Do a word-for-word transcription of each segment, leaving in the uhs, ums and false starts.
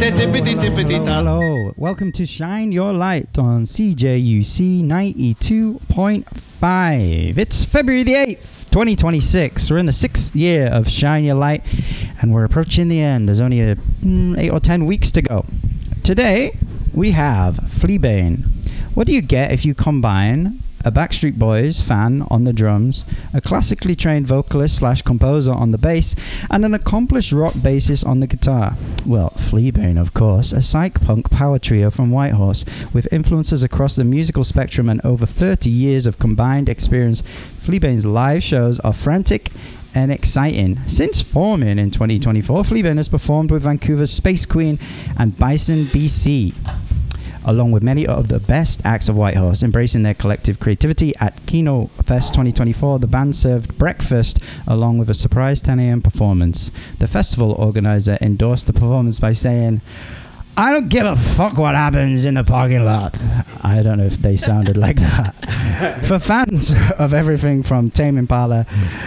Hello, welcome to Shine Your Light on C J U C ninety-two point five. It's February the eighth, twenty twenty-six. We're in the sixth year of Shine Your Light, and we're approaching the end. There's only a, mm, eight or ten weeks to go. Today, we have Fleabane. What do you get if you combine a Backstreet Boys fan on the drums, a classically trained vocalist slash composer on the bass, and an accomplished rock bassist on the guitar? Well, Fleabane, of course, a psych punk power trio from Whitehorse, with influences across the musical spectrum and over thirty years of combined experience. Fleabane's live shows are frantic and exciting. Since forming in twenty twenty-four, Fleabane has performed with Vancouver's Space Queen and Bison B C, along with many of the best acts of Whitehorse. Embracing their collective creativity at Kino Fest twenty twenty-four, the band served breakfast along with a surprise ten a.m. performance. The festival organizer endorsed the performance by saying, "I don't give a fuck what happens in the parking lot." I don't know if they sounded like that. For fans of everything from Tame Impala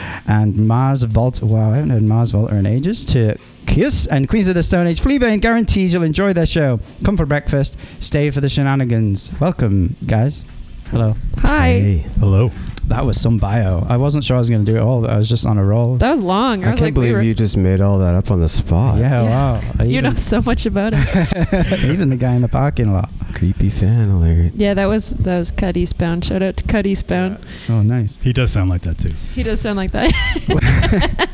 and Mars Volta, wow, I haven't heard Mars Volta in ages, to Kiss and Queens of the Stone Age, Fleabane guarantees you'll enjoy their show. Come for breakfast, stay for the shenanigans. Welcome, guys. Hello. Hi. Hey. Hello. That was some bio. I wasn't sure I was going to do it all, but I was just on a roll. That was long. I, I was can't like, believe we were, you just made all that up on the spot. Yeah, Yeah. wow. you know so much about it. Even the guy in the parking lot. Creepy fan alert. Yeah, that was that was Cut Eastbound. Shout out to Cut Eastbound. Oh, nice. He does sound like that too. He does sound like that.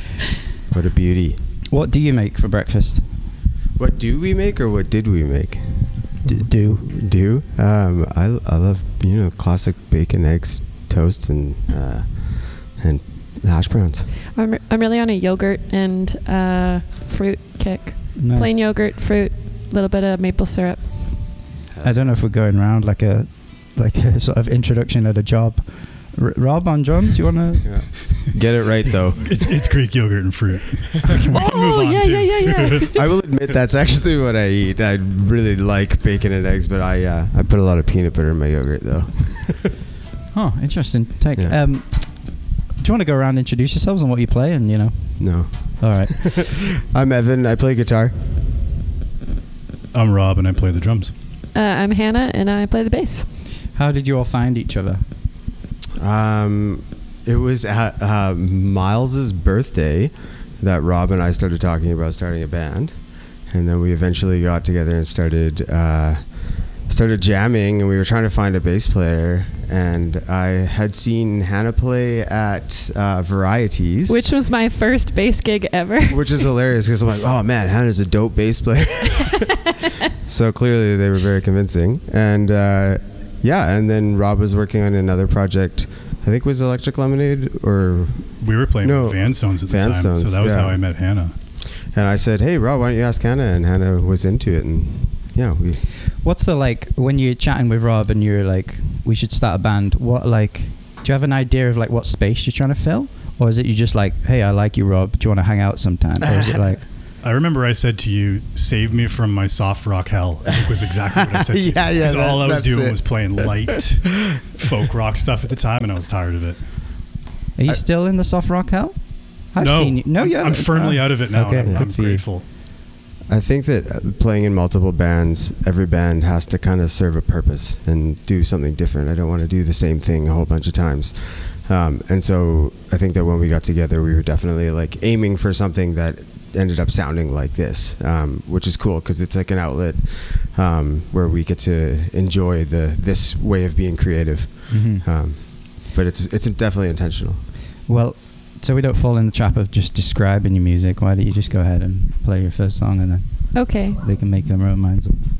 What a beauty. What do you make for breakfast? What do we make or what did we make? D- do. Do? Um, I, I love, you know, classic bacon, eggs, toast, and uh, and hash browns. I'm, I'm really on a yogurt and uh, fruit kick. Nice. Plain yogurt, fruit, a little bit of maple syrup. I don't know if we're going around like a like a sort of introduction at a job. R- Rob on drums, you want to? Yeah. Get it right, though. It's it's Greek yogurt and fruit. We can, we can move Oh, on yeah, to. yeah, yeah, yeah. I will admit that's actually what I eat. I really like bacon and eggs, but I uh, I put a lot of peanut butter in my yogurt, though. Oh, interesting take. Yeah. Um, do you want to go around and introduce yourselves and what you play and, you know? No. All right. I'm Evan. I play guitar. I'm Rob and I play the drums. Uh, I'm Hannah and I play the bass. How did you all find each other? Um, it was at uh, Miles's birthday that Rob and I started talking about starting a band, and then we eventually got together and started uh, started jamming. And we were trying to find a bass player, and I had seen Hannah play at uh, Varieties, Which was my first bass gig ever. which is hilarious because I'm like, oh man, Hannah's a dope bass player. So clearly they were very convincing, and. Uh, Yeah, and then Rob was working on another project. I think it was Electric Lemonade, or We were playing No, with Vanstones at the time, Vanstones, so that was yeah. how I met Hannah. and I said, "Hey, Rob, why don't you ask Hannah?" And Hannah was into it, and yeah, we. What's the, like, when you're chatting with Rob and you're like, we should start a band, what, like, do you have an idea of, like, what space you're trying to fill? Or is it you just like, hey, I like you, Rob, do you want to hang out sometime? Or is it like... I remember I said to you, "Save me from my soft rock hell." I think was exactly what I said to you. Yeah, yeah, Because that- all I was that's doing it. was playing light folk rock stuff at the time, and I was tired of it. Are you I- still in the soft rock hell? I've no, seen you. No, I'm, yeah. I'm firmly out of it now. Okay, and I'm, good I'm for you. grateful. I think that uh, playing in multiple bands, every band has to kind of serve a purpose and do something different. I don't want to do the same thing a whole bunch of times. Um, and so I think that when we got together, we were definitely like aiming for something that ended up sounding like this, um, which is cool because it's like an outlet um, where we get to enjoy the this way of being creative. Mhm. Um, but it's it's definitely intentional. Well, so we don't fall in the trap of just describing your music, why don't you just go ahead and play your first song and then Okay. they can make their own minds up?